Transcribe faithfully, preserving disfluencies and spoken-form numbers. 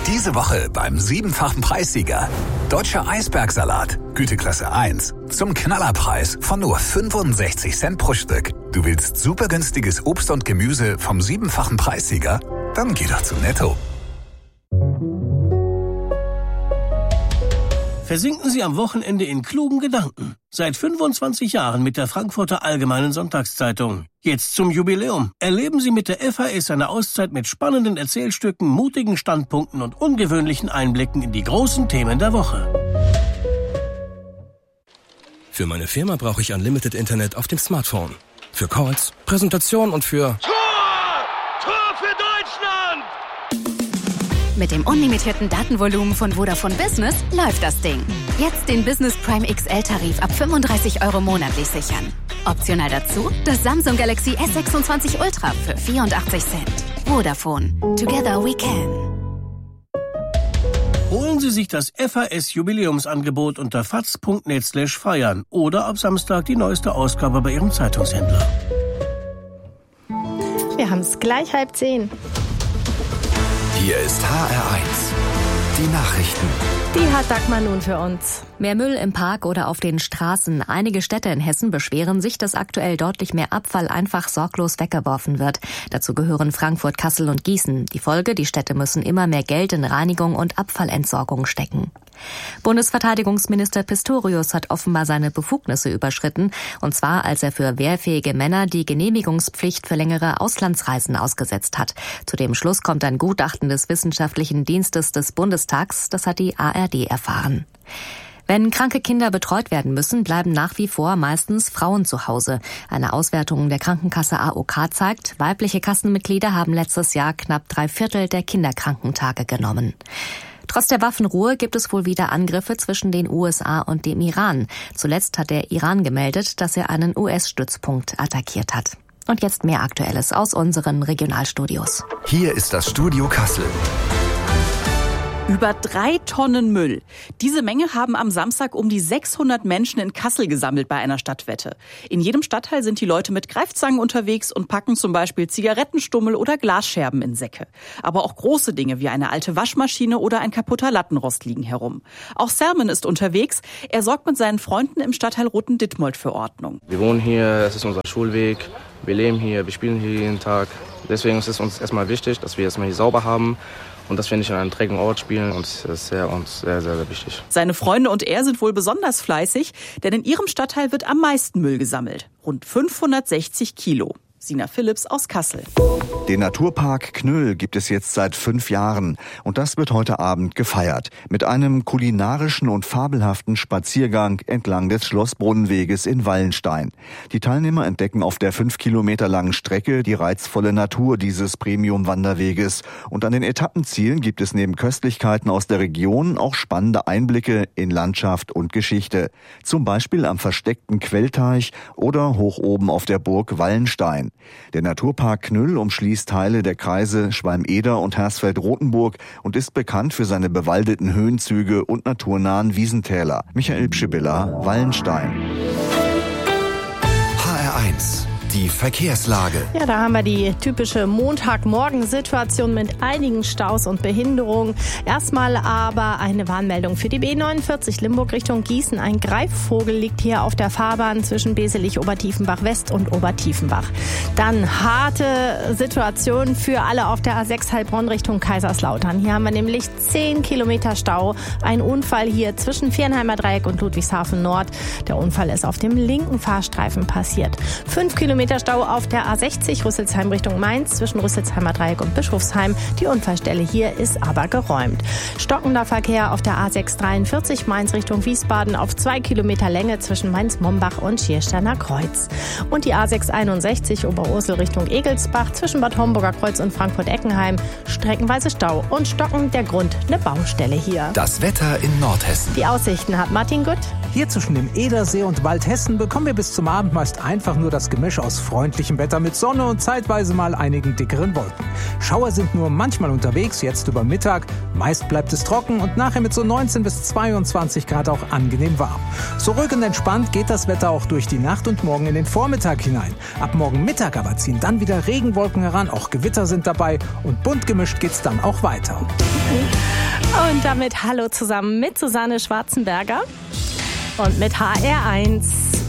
Diese Woche beim siebenfachen Preissieger. Deutscher Eisbergsalat, Güteklasse eins, zum Knallerpreis von nur fünfundsechzig Cent pro Stück. Du willst super günstiges Obst und Gemüse vom siebenfachen Preissieger? Dann geh doch zu Netto. Versinken Sie am Wochenende in klugen Gedanken. Seit fünfundzwanzig Jahren mit der Frankfurter Allgemeinen Sonntagszeitung. Jetzt zum Jubiläum. Erleben Sie mit der F A S eine Auszeit mit spannenden Erzählstücken, mutigen Standpunkten und ungewöhnlichen Einblicken in die großen Themen der Woche. Für meine Firma brauche ich Unlimited Internet auf dem Smartphone. Für Calls, Präsentation und für... Tor! Tor für Deutschland! Mit dem unlimitierten Datenvolumen von Vodafone Business läuft das Ding. Jetzt den Business Prime X L-Tarif ab fünfunddreißig Euro monatlich sichern. Optional dazu das Samsung Galaxy S sechsundzwanzig Ultra für vierundachtzig Cent. Vodafone. Together we can. Holen Sie sich das F A S-Jubiläumsangebot unter faz punkt net slash feiern oder ab Samstag die neueste Ausgabe bei Ihrem Zeitungshändler. Wir haben es gleich halb zehn. Hier ist H R eins. Die Nachrichten. Die hat Dagmar nun für uns. Mehr Müll im Park oder auf den Straßen. Einige Städte in Hessen beschweren sich, dass aktuell deutlich mehr Abfall einfach sorglos weggeworfen wird. Dazu gehören Frankfurt, Kassel und Gießen. Die Folge, die Städte müssen immer mehr Geld in Reinigung und Abfallentsorgung stecken. Bundesverteidigungsminister Pistorius hat offenbar seine Befugnisse überschritten, und zwar als er für wehrfähige Männer die Genehmigungspflicht für längere Auslandsreisen ausgesetzt hat. Zu dem Schluss kommt ein Gutachten des Wissenschaftlichen Dienstes des Bundestags, das hat die A R D erfahren. Wenn kranke Kinder betreut werden müssen, bleiben nach wie vor meistens Frauen zu Hause. Eine Auswertung der Krankenkasse A O K zeigt, weibliche Kassenmitglieder haben letztes Jahr knapp drei Viertel der Kinderkrankentage genommen. Trotz der Waffenruhe gibt es wohl wieder Angriffe zwischen den U S A und dem Iran. Zuletzt hat der Iran gemeldet, dass er einen U S-Stützpunkt attackiert hat. Und jetzt mehr Aktuelles aus unseren Regionalstudios. Hier ist das Studio Kassel. Über drei Tonnen Müll. Diese Menge haben am Samstag um die sechshundert Menschen in Kassel gesammelt bei einer Stadtwette. In jedem Stadtteil sind die Leute mit Greifzangen unterwegs und packen zum Beispiel Zigarettenstummel oder Glasscherben in Säcke. Aber auch große Dinge wie eine alte Waschmaschine oder ein kaputter Lattenrost liegen herum. Auch Salmon ist unterwegs. Er sorgt mit seinen Freunden im Stadtteil Rothen-Dittmold für Ordnung. Wir wohnen hier, es ist unser Schulweg. Wir leben hier, wir spielen hier jeden Tag. Deswegen ist es uns erstmal wichtig, dass wir erstmal hier sauber haben. Und dass wir nicht an einem dreckigen Ort spielen, und das ist sehr, uns sehr, sehr, sehr wichtig. Seine Freunde und er sind wohl besonders fleißig, denn in ihrem Stadtteil wird am meisten Müll gesammelt. Rund fünfhundertsechzig Kilo. Sina Philipps aus Kassel. Den Naturpark Knüll gibt es jetzt seit fünf Jahren und das wird heute Abend gefeiert. Mit einem kulinarischen und fabelhaften Spaziergang entlang des Schlossbrunnenweges in Wallenstein. Die Teilnehmer entdecken auf der fünf Kilometer langen Strecke die reizvolle Natur dieses Premium-Wanderweges. Und an den Etappenzielen gibt es neben Köstlichkeiten aus der Region auch spannende Einblicke in Landschaft und Geschichte. Zum Beispiel am versteckten Quellteich oder hoch oben auf der Burg Wallenstein. Der Naturpark Knüll umschließt Teile der Kreise Schwalm-Eder und Hersfeld-Rotenburg und ist bekannt für seine bewaldeten Höhenzüge und naturnahen Wiesentäler. Michael Pschibilla, Wallenstein. H R eins. Die Verkehrslage. Ja, da haben wir die typische Montagmorgensituation mit einigen Staus und Behinderungen. Erstmal aber eine Warnmeldung für die B neunundvierzig Limburg Richtung Gießen. Ein Greifvogel liegt hier auf der Fahrbahn zwischen Beselich-Obertiefenbach West und Obertiefenbach. Dann harte Situation für alle auf der A sechs Heilbronn Richtung Kaiserslautern. Hier haben wir nämlich zehn Kilometer Stau. Ein Unfall hier zwischen Viernheimer Dreieck und Ludwigshafen Nord. Der Unfall ist auf dem linken Fahrstreifen passiert. Fünf Kilometer Stau auf der A sechzig Rüsselsheim Richtung Mainz zwischen Rüsselsheimer Dreieck und Bischofsheim. Die Unfallstelle hier ist aber geräumt. Stockender Verkehr auf der A sechs dreiundvierzig Mainz Richtung Wiesbaden auf zwei Kilometer Länge zwischen Mainz-Mombach und Schiersteiner Kreuz. Und die A sechs einundsechzig Oberursel Richtung Egelsbach zwischen Bad Homburger Kreuz und Frankfurt-Eckenheim. Streckenweise Stau und stockend der Grund eine Baustelle hier. Das Wetter in Nordhessen. Die Aussichten hat Martin Gütt. Hier zwischen dem Edersee und Waldhessen bekommen wir bis zum Abend meist einfach nur das Gemisch aus freundlichem Wetter mit Sonne und zeitweise mal einigen dickeren Wolken. Schauer sind nur manchmal unterwegs, jetzt über Mittag. Meist bleibt es trocken und nachher mit so neunzehn bis zweiundzwanzig Grad auch angenehm warm. So ruhig und entspannt geht das Wetter auch durch die Nacht und morgen in den Vormittag hinein. Ab morgen Mittag aber ziehen dann wieder Regenwolken heran, auch Gewitter sind dabei und bunt gemischt geht's dann auch weiter. Und damit hallo zusammen mit Susanne Schwarzenberger und mit H R eins.